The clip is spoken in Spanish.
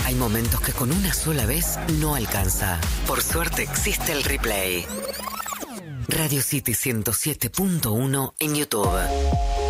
Hay momentos que con una sola vez no alcanza. Por suerte existe el replay. Radio City 107.1 en YouTube.